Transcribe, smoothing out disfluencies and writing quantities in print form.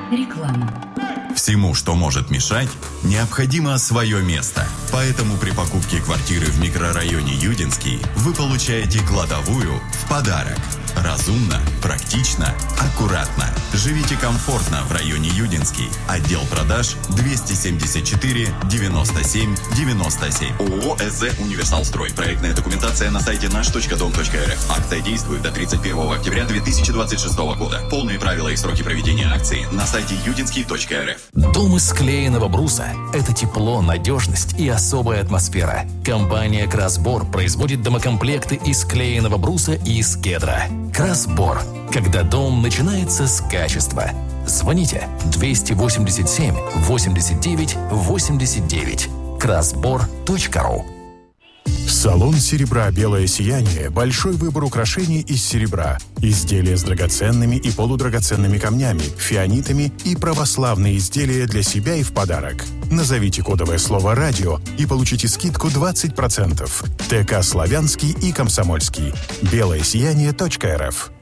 Реклама. Всему, что может мешать, необходимо свое место. Поэтому при покупке квартиры в микрорайоне Юдинский вы получаете кладовую в подарок. Разумно, практично, аккуратно. Живите комфортно в районе Юдинский. Отдел продаж 274 97 97. ООО «СЗ Универсалстрой». Проектная документация на сайте наш.дом.рф. Акция действует до 31 октября 2026 года. Полные правила и сроки проведения акции на сайте юдинский.рф. Дом из клееного бруса – это тепло, надежность и особая атмосфера. Компания «Красбор» производит домокомплекты из клееного бруса и из кедра. «Красбор». Когда дом начинается с качества. Звоните 287 89 89. красбор.ру. Салон серебра «Белое сияние» – большой выбор украшений из серебра. Изделия с драгоценными и полудрагоценными камнями, фианитами и православные изделия для себя и в подарок. Назовите кодовое слово «Радио» и получите скидку 20%. ТК «Славянский» и «Комсомольский». белоесияние.рф.